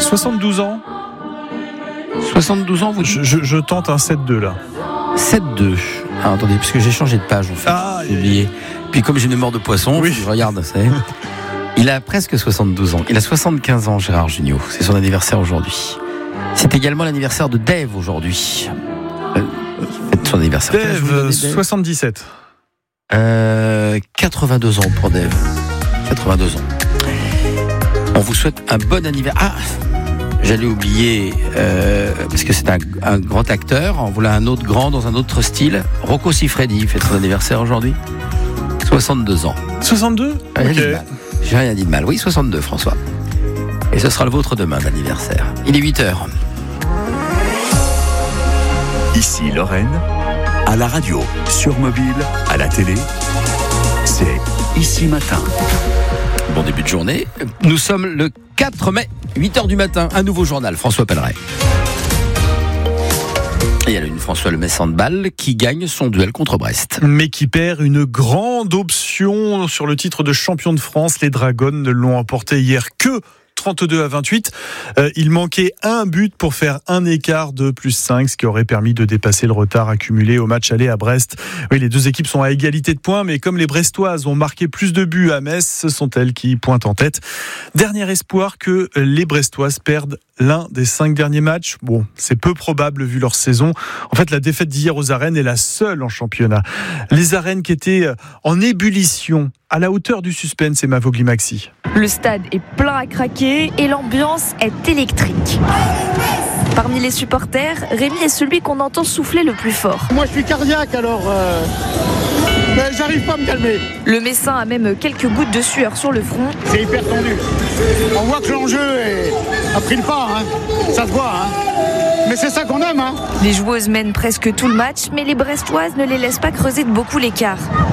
72 ans. 72 ans, vous dites ? Je tente un 7-2 là. 7-2. Ah, attendez, parce que j'ai changé de page en fait. J'ai oublié. Puis comme j'ai une mémoire de poisson, oui. Je regarde, ça. Il a presque 72 ans. Il a 75 ans, Gérard Jugnot. C'est son anniversaire aujourd'hui. C'est également l'anniversaire de Dave aujourd'hui. C'est son anniversaire. Dave, 77. 82 ans pour Dave. 82 ans. On vous souhaite un bon anniversaire. Ah, j'allais oublier, parce que c'est un grand acteur. En voilà un autre grand dans un autre style. Rocco Siffredi fête son anniversaire aujourd'hui. 62 ans. 62 ? Okay. J'ai rien dit de mal. Oui, 62, François. Et ce sera le vôtre demain d'anniversaire. Il est 8h. Ici Lorraine, à la radio, sur mobile, à la télé, c'est Ici Matin. Bon début de journée. Nous sommes le 4 mai, 8h du matin. Un nouveau journal, François Pelleret. Et il y a une François Lemay Handball qui gagne son duel contre Brest. Mais qui perd une grande option sur le titre de champion de France. Les Dragons ne l'ont emporté hier que 32-28. Il manquait un but pour faire un écart de +5, ce qui aurait permis de dépasser le retard accumulé au match aller à Brest. Oui, les deux équipes sont à égalité de points, mais comme les Brestoises ont marqué plus de buts à Metz, ce sont elles qui pointent en tête. Dernier espoir que les Brestoises perdent l'un des 5 derniers matchs. Bon, c'est peu probable vu leur saison. En fait, la défaite d'hier aux Arènes est la seule en championnat. Les Arènes qui étaient en ébullition, à la hauteur du suspense, Emma Vogli-Maxi. Le stade est plein à craquer et l'ambiance est électrique. Parmi les supporters, Rémi est celui qu'on entend souffler le plus fort. Moi je suis cardiaque alors mais j'arrive pas à me calmer. Le Messin a même quelques gouttes de sueur sur le front. C'est hyper tendu. On voit que l'enjeu a pris le pas, hein. Ça se voit. Hein. Mais c'est ça qu'on aime. Hein. Les joueuses mènent presque tout le match, mais les Brestoises ne les laissent pas creuser de beaucoup l'écart.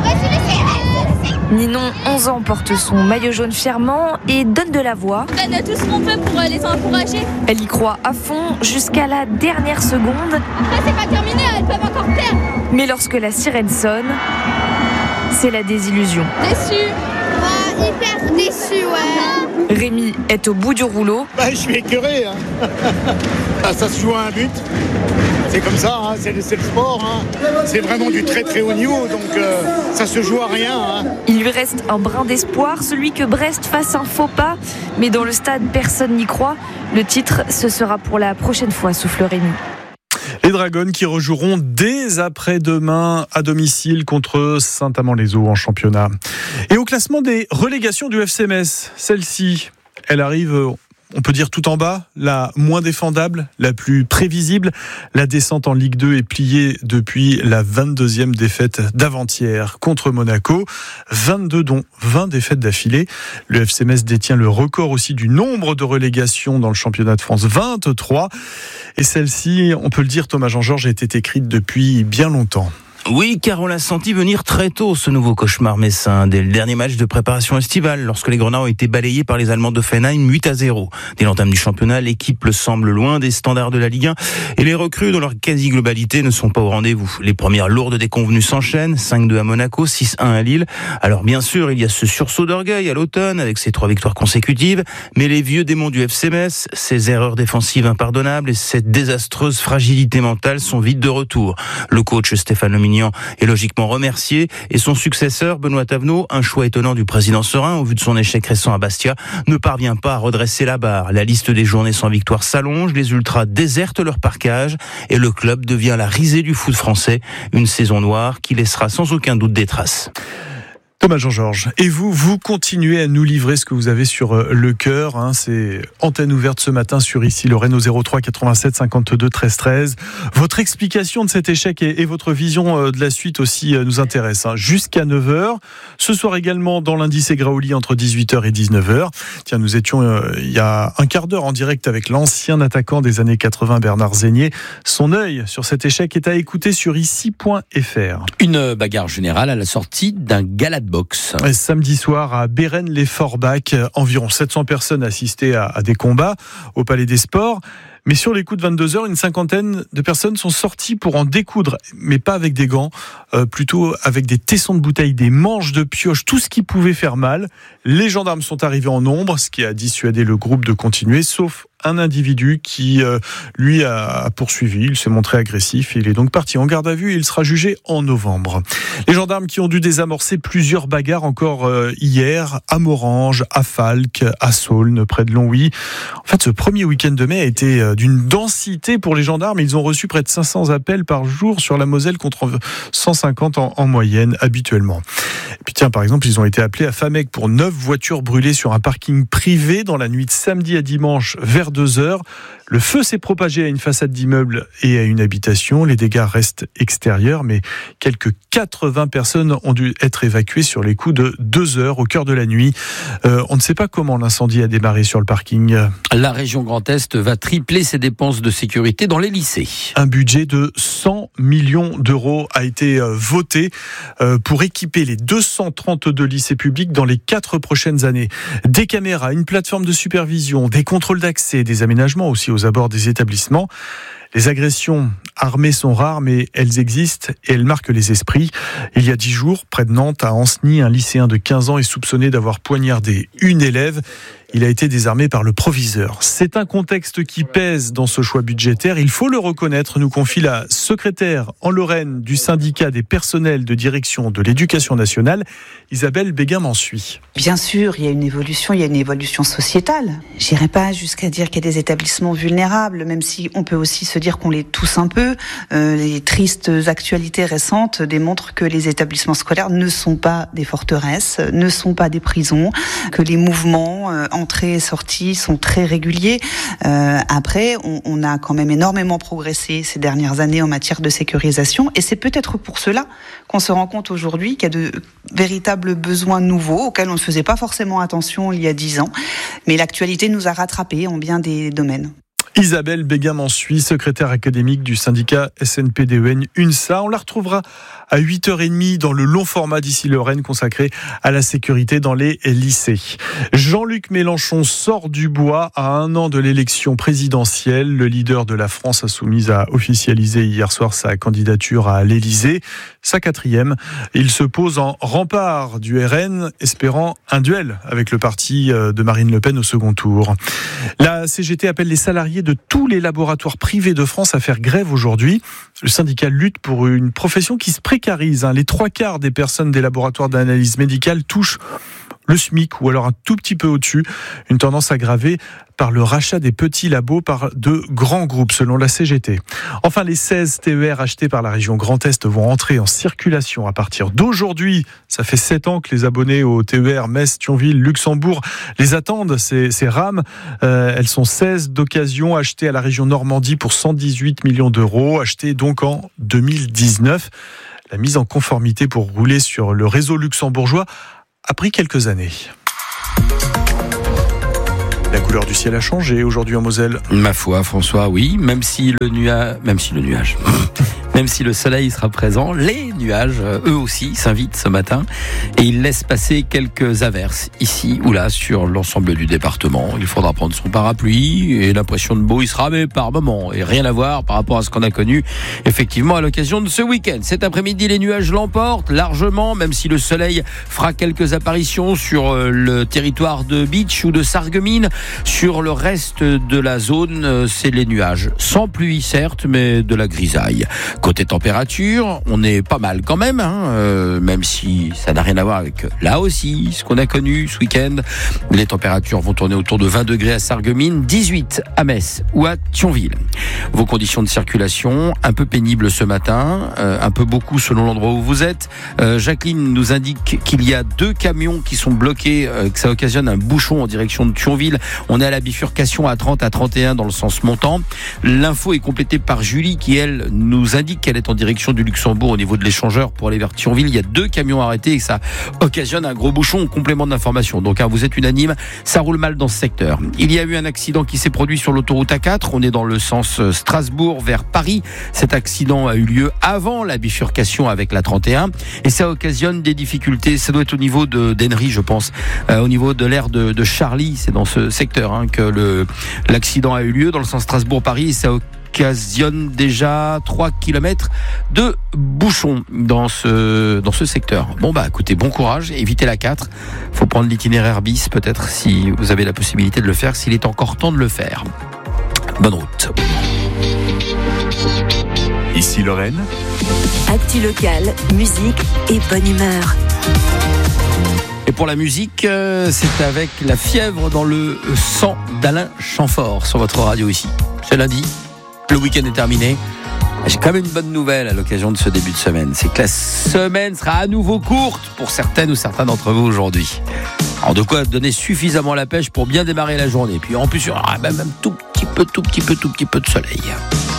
Ninon, 11 ans, porte son maillot jaune fièrement et donne de la voix. On donne tout ce qu'on peut pour les encourager. Elle y croit à fond jusqu'à la dernière seconde. Après, c'est pas terminé, elles peuvent encore perdre. Mais lorsque la sirène sonne, c'est la désillusion. Déçu. Hyper déçu, ouais. Rémi est au bout du rouleau. Je suis écœuré. Hein. Ça se joue à un but. C'est comme ça, hein. c'est le sport. Hein. C'est vraiment du très très haut niveau, donc ça se joue à rien. Hein. Il lui reste un brin d'espoir, celui que Brest fasse un faux pas. Mais dans le stade, personne n'y croit. Le titre, ce sera pour la prochaine fois, souffle Rémi. Les Dragons qui rejoueront dès après-demain à domicile contre Saint-Amand-les-Eaux en championnat. Et au classement des relégations du FC Metz, celle-ci, elle arrive, on peut dire tout en bas, la moins défendable, la plus prévisible. La descente en Ligue 2 est pliée depuis la 22e défaite d'avant-hier contre Monaco. 22 dont 20 défaites d'affilée. Le FC Metz détient le record aussi du nombre de relégations dans le championnat de France, 23. Et celle-ci, on peut le dire, Thomas Jean-Georges, a été écrite depuis bien longtemps. Oui, car on l'a senti venir très tôt, ce nouveau cauchemar messin, dès le dernier match de préparation estivale, lorsque les Grenats ont été balayés par les Allemands d'Offenheim 8-0. Dès l'entame du championnat, l'équipe semble loin des standards de la Ligue 1 et les recrues, dans leur quasi-globalité, ne sont pas au rendez-vous. Les premières lourdes déconvenues s'enchaînent, 5-2 à Monaco, 6-1 à Lille. Alors bien sûr, il y a ce sursaut d'orgueil à l'automne, avec ses 3 victoires consécutives, mais les vieux démons du FC Metz, ses erreurs défensives impardonnables et cette désastreuse fragilité mentale sont vite de retour. Le coach Stéphane Lemignan est logiquement remercié et son successeur Benoît Tavenot, un choix étonnant du président serein au vu de son échec récent à Bastia, ne parvient pas à redresser la barre. La liste des journées sans victoire s'allonge, les Ultras désertent leur parquage et le club devient la risée du foot français, une saison noire qui laissera sans aucun doute des traces. Thomas Jean-Georges, et vous continuez à nous livrer ce que vous avez sur le cœur, hein, c'est antenne ouverte ce matin sur Ici Lorraine au 03 87 52 13 13. Votre explication de cet échec et votre vision de la suite aussi nous intéresse, hein. Jusqu'à 9h, ce soir également dans l'Indice Graouli entre 18h et 19h. Tiens, nous étions il y a un quart d'heure en direct avec l'ancien attaquant des années 80 Bernard Zégnier. Son œil sur cet échec est à écouter sur ici.fr. Une bagarre générale à la sortie d'un gala de boxe. Samedi soir à Bérennes-les-Forbach, environ 700 personnes assistaient à des combats au Palais des Sports. Mais sur les coups de 22h, une cinquantaine de personnes sont sorties pour en découdre, mais pas avec des gants, plutôt avec des tessons de bouteilles, des manches de pioche, tout ce qui pouvait faire mal. Les gendarmes sont arrivés en nombre, ce qui a dissuadé le groupe de continuer, sauf un individu qui, lui, a poursuivi. Il s'est montré agressif. Il est donc parti en garde à vue et il sera jugé en novembre. Les gendarmes qui ont dû désamorcer plusieurs bagarres encore hier à Morhange, à Falques, à Saulnes, près de Longwy. En fait, ce premier week-end de mai a été d'une densité pour les gendarmes. Ils ont reçu près de 500 appels par jour sur la Moselle contre 150 en moyenne habituellement. Et puis tiens, par exemple, ils ont été appelés à Famec pour 9 voitures brûlées sur un parking privé dans la nuit de samedi à dimanche vers 2h. Le feu s'est propagé à une façade d'immeuble et à une habitation. Les dégâts restent extérieurs, mais quelques 80 personnes ont dû être évacuées sur les coups de 2 heures au cœur de la nuit. On ne sait pas comment l'incendie a démarré sur le parking. La région Grand Est va tripler ses dépenses de sécurité dans les lycées. Un budget de 100 millions d'euros a été voté pour équiper les 232 lycées publics dans les 4 prochaines années. Des caméras, une plateforme de supervision, des contrôles d'accès, des aménagements aussi aux abords des établissements. Les agressions armées sont rares, mais elles existent et elles marquent les esprits. Il y a 10 jours, près de Nantes, à Ancenis, un lycéen de 15 ans est soupçonné d'avoir poignardé une élève. Il a été désarmé par le proviseur. C'est un contexte qui pèse dans ce choix budgétaire. Il faut le reconnaître, nous confie la secrétaire en Lorraine du syndicat des personnels de direction de l'éducation nationale, Isabelle Béguin-Mansuy. Bien sûr, il y a une évolution sociétale. J'irai pas jusqu'à dire qu'il y a des établissements vulnérables, même si on peut aussi se dire qu'on les tousse un peu. Les tristes actualités récentes démontrent que les établissements scolaires ne sont pas des forteresses, ne sont pas des prisons, que les mouvements entrées et sorties sont très réguliers. Après, on a quand même énormément progressé ces dernières années en matière de sécurisation, et c'est peut-être pour cela qu'on se rend compte aujourd'hui qu'il y a de véritables besoins nouveaux auxquels on ne faisait pas forcément attention il y a 10 ans. Mais l'actualité nous a rattrapés en bien des domaines. Isabelle Béguin-Mansuy, secrétaire académique du syndicat SNPDEN UNSA. On la retrouvera à 8h30 dans le long format d'Ici Lorraine consacré à la sécurité dans les lycées. Jean-Luc Mélenchon sort du bois à 1 an de l'élection présidentielle. Le leader de la France insoumise a officialisé hier soir sa candidature à l'Élysée, sa 4e. Il se pose en rempart du RN, espérant un duel avec le parti de Marine Le Pen au second tour. La CGT appelle les salariés de tous les laboratoires privés de France à faire grève aujourd'hui. Le syndicat lutte pour une profession qui se précarise. Les 3/4 des personnes des laboratoires d'analyse médicale touchent le SMIC ou alors un tout petit peu au-dessus. Une tendance aggravée par le rachat des petits labos par de grands groupes, selon la CGT. Enfin, les 16 TER achetés par la région Grand Est vont entrer en circulation à partir d'aujourd'hui. Ça fait 7 ans que les abonnés au TER Metz, Thionville, Luxembourg les attendent, ces rames. Elles sont 16 d'occasion achetées à la région Normandie pour 118 millions d'euros, achetées donc en 2019. La mise en conformité pour rouler sur le réseau luxembourgeois a pris quelques années. La couleur du ciel a changé aujourd'hui en Moselle. Ma foi, François, oui, même si le soleil sera présent, les nuages, eux aussi, s'invitent ce matin et ils laissent passer quelques averses ici ou là sur l'ensemble du département. Il faudra prendre son parapluie et l'impression de beau, il sera mais par moment et rien à voir par rapport à ce qu'on a connu effectivement à l'occasion de ce week-end. Cet après-midi, les nuages l'emportent largement, même si le soleil fera quelques apparitions sur le territoire de Beach ou de Sarreguemines. Sur le reste de la zone, c'est les nuages. Sans pluie certes, mais de la grisaille. Côté température, on est pas mal quand même, même si ça n'a rien à voir avec là aussi ce qu'on a connu ce week-end. Les températures vont tourner autour de 20 degrés à Sarreguemines, 18 à Metz ou à Thionville. Vos conditions de circulation, un peu pénibles ce matin, un peu beaucoup selon l'endroit où vous êtes. Jacqueline nous indique qu'il y a 2 camions qui sont bloqués, que ça occasionne un bouchon en direction de Thionville. On est à la bifurcation à 30 à 31 dans le sens montant. L'info est complétée par Julie qui, elle, nous indique qu'elle est en direction du Luxembourg au niveau de l'échangeur pour aller vers Thionville. Il y a 2 camions arrêtés et ça occasionne un gros bouchon en complément d'information. Donc vous êtes unanime, ça roule mal dans ce secteur. Il y a eu un accident qui s'est produit sur l'autoroute A4. On est dans le sens Strasbourg vers Paris. Cet accident a eu lieu avant la bifurcation avec la 31 et ça occasionne des difficultés. Ça doit être au niveau d'Henry, je pense, au niveau de l'aire de Charlie. C'est dans ce secteur que l'accident a eu lieu dans le sens Strasbourg-Paris et ça occasionne déjà 3 km de bouchons dans ce secteur. Écoutez, bon courage, évitez la 4. Faut prendre l'itinéraire bis peut-être si vous avez la possibilité de le faire, s'il est encore temps de le faire. Bonne route. Ici Lorraine. Actu locale, musique et bonne humeur. Et pour la musique, c'est avec La fièvre dans le sang d'Alain Chamfort sur votre radio ici. C'est lundi, le week-end est terminé. J'ai quand même une bonne nouvelle à l'occasion de ce début de semaine. C'est que la semaine sera à nouveau courte pour certaines ou certains d'entre vous aujourd'hui. Alors de quoi donner suffisamment la pêche pour bien démarrer la journée. Puis en plus, il y aura même un tout petit peu de soleil.